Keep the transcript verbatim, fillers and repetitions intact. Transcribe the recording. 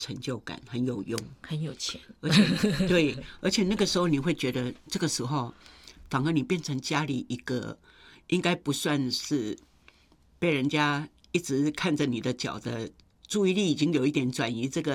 成就感，很有用， 很有钱， 而且对，而且那个时候你会觉得，这个时候反而你变成家里一个应该不算是被人家一直看着你的脚的注意力已经有一点转移，这个